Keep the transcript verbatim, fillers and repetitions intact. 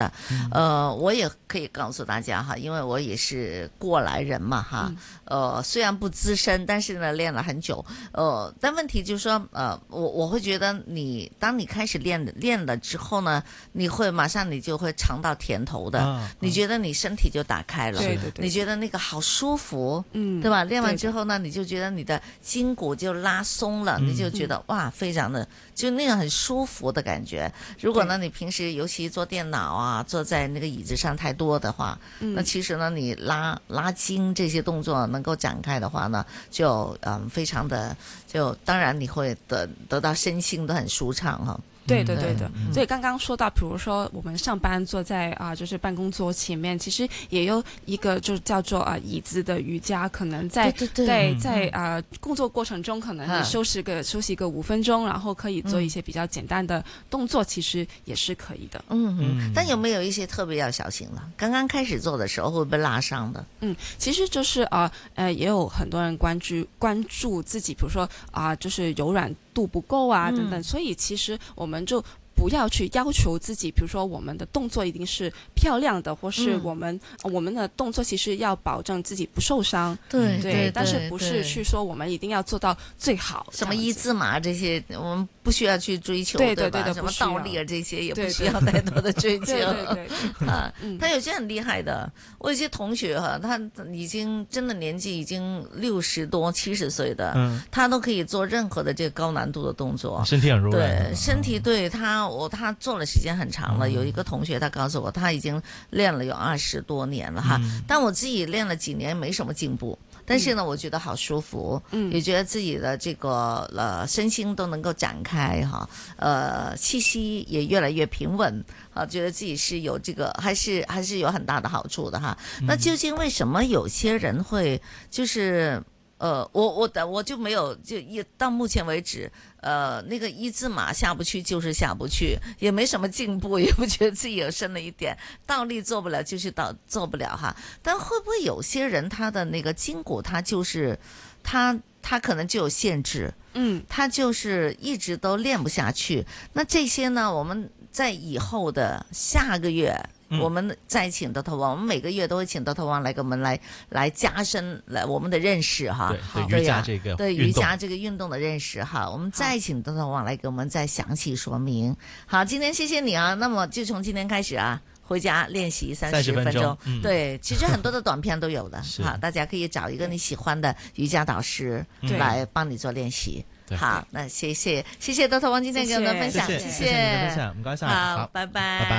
的。呃，我也可以告訴大家哈，因為我也是過來人嘛哈。呃，雖然不資深，但是呢練了很久。呃，但問題就是說，呃，我我會覺得你當你開始練練了之後呢，你會馬上你就會嘗到甜頭的。啊、你覺得你身體就打開了，對對對，你覺得那個好舒服，嗯，對吧？練完之後呢，你就覺得你的筋骨就拉鬆了，嗯、你就覺得哇，非常的就那種很舒服的感覺。如果呢，你平時尤其做電腦啊，坐在那個椅子上太多的話，嗯、那其實呢，你拉拉筋這些動作能夠展開的話呢，就嗯非常的就當然你會得得到身心都很舒暢哈。 對的，對的。所以剛剛說到，比如說我們上班坐在啊、呃，就是辦公桌前面，其實也有一個就叫做啊、呃、椅子的瑜伽，可能在對對對在在啊、呃、工作過程中，可能你休息個、嗯、休息個五分鐘，然後可以做一些比較簡單的動作，嗯、其實也是可以的。 嗯嗯。但有沒有一些特別要小心了？剛剛開始做的時候會不會拉傷的？ 嗯，其實就是啊呃，呃也有很多人關注關注自己，比如說啊、呃、就是柔軟度不夠啊等等，嗯、所以其實我們就不要去要求自己，比如說我們的動作一定是漂亮的，或是我們、嗯、我們的動作其實要保證自己不受傷。 對对，对但是不是去說我們一定要做到最好。什麼一字馬這些，我們不需要去追求， 對對對吧？什麼倒立啊這些也不需要太多的追求。 對對對對啊，他有些很厲害的，我有些同學哈，他已經真的年紀已經六十多、七十歲的，嗯，他都可以做任何的這個高難度的動作， 身體很柔軟。 對，身體對他。我他做了時間很長了，有一個同學他告訴我，他已經練了有二十多年了哈，嗯、但我自己練了幾年沒什麼進步，但是呢，我覺得好舒服，嗯，也覺得自己的這個呃身心都能夠展開哈，呃氣息也越來越平穩，啊，覺得自己是有這個還是還是有很大的好處的哈。嗯、那究竟為什麼有些人會就是？呃，我我我就沒有就一到目前為止，呃，那個一字馬下不去就是下不去，也沒什麼進步，也不覺得自己有深了一點，倒立做不了就是倒做不了哈。但會不會有些人他的那個筋骨他就是他他可能就有限制，嗯，他就是一直都練不下去。那這些呢，我們在以後的下個月。我們再請德特王，我們每個月都會請德特王來給我們來來加深來我們的認識哈。 對，對瑜伽這個對瑜伽這個運動的認識哈，我們再請德特王來給我們再詳細說明。好，今天謝謝你啊，那麼就從今天開始啊，回家練習三十分鐘。分鐘嗯、對，其實很多的短片都有的，好，大家可以找一個你喜歡的瑜伽導師來幫你做練習。好，那謝謝謝謝德特王今天給我們分享，謝謝， 謝謝你的分享，唔該晒， 好，拜拜。